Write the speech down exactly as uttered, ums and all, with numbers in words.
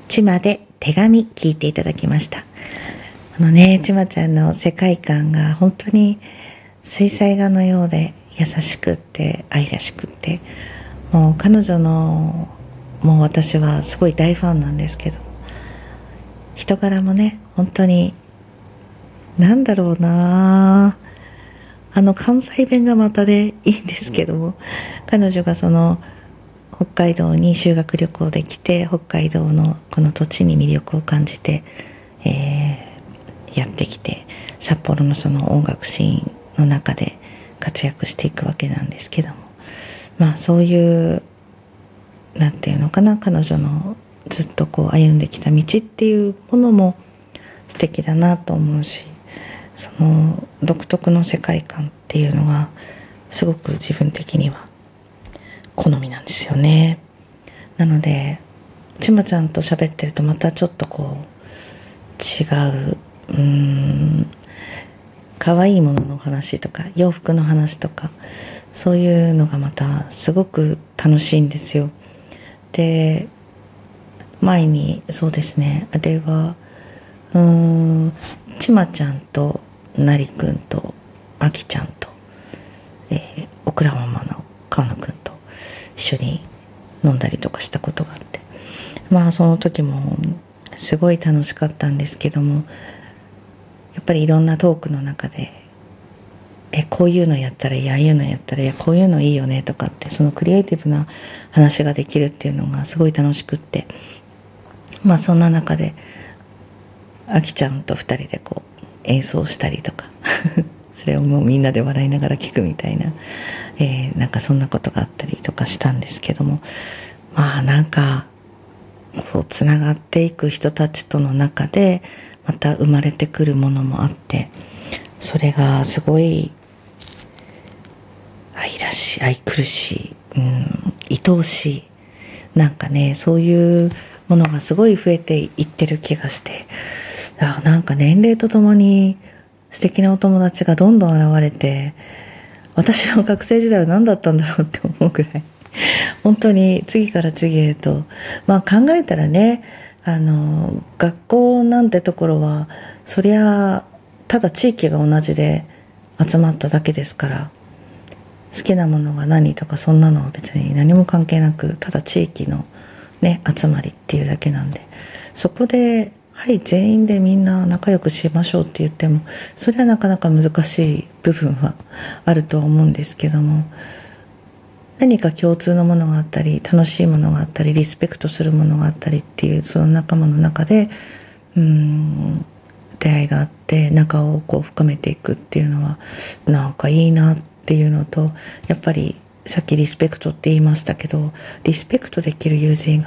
ちまで手紙聞いていただきました。あのね、ちまちゃんの世界観が本当に水彩画のようで優しくって愛らしくって、もう彼女のもう私はすごい大ファンなんですけど、人柄もね本当になんだろうな、あの関西弁がまたでいいんですけども、彼女がその北海道に修学旅行で来て、北海道のこの土地に魅力を感じて、えー、やってきて札幌のその音楽シーンの中で活躍していくわけなんですけども、まあそういうなんていうのかな、彼女のずっとこう歩んできた道っていうものも素敵だなと思うし、その独特の世界観っていうのがすごく自分的には好みなんですよね。なのでちまちゃんと喋ってるとまたちょっとこう違う、うーん可愛いものの話とか洋服の話とか、そういうのがまたすごく楽しいんですよ。で、前にそうですね、あれはうーんちまちゃんとなりくんとあきちゃんと、えー、オクラホマの川野くんと一緒に飲んだりとかしたことがあって、まあその時もすごい楽しかったんですけども、やっぱりいろんなトークの中でえこういうのやったらいい、ああいうのやったらいやこういうのいいよねとかって、そのクリエイティブな話ができるっていうのがすごい楽しくって、まあそんな中であきちゃんと二人でこう演奏したりとかそれをもうみんなで笑いながら聞くみたいな、えー、なんかそんなことがあったりとかしたんですけども、まあなんかこうつながっていく人たちとの中でまた生まれてくるものもあって、それがすごい愛らしい、愛くるしい、うん、愛おしい、なんかねそういうものがすごい増えていってる気がして、あ、なんか年齢とともに素敵なお友達がどんどん現れて、私の学生時代は何だったんだろうって思うぐらい本当に次から次へと、まあ考えたらね、あの学校なんてところはそりゃただ地域が同じで集まっただけですから、好きなものが何とかそんなのは別に何も関係なく、ただ地域のね集まりっていうだけなんで、そこではい全員でみんな仲良くしましょうって言ってもそれはなかなか難しい部分はあるとは思うんですけども、何か共通のものがあったり楽しいものがあったりリスペクトするものがあったりっていう、その仲間の中でうーん出会いがあって仲をこう深めていくっていうのはなんかいいなっていうのと、やっぱりさっきリスペクトって言いましたけど、リスペクトできる友人が